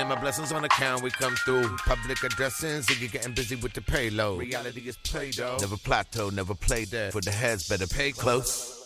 and my blessings on account. We come through. Public addressing, Ziggy getting busy with the payload. Reality is play, though. Never plateau, never play dead. For the heads, better pay close.